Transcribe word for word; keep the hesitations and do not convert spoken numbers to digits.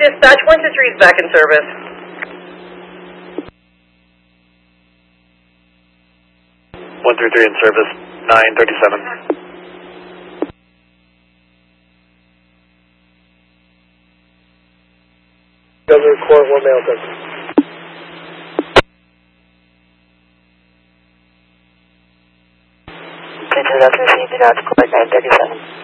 Dispatch one two three is back in service. one three three in service, nine thirty-seven. Governor Court, one mail country. Please have received the Court nine thirty-seven.